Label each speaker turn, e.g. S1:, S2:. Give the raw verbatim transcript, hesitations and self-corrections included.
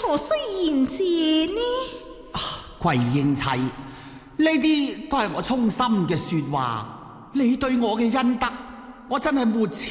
S1: 何須言謝呢？
S2: 桂英妻，呢啲都係我衷心嘅說話，你對我嘅恩德，我真係沒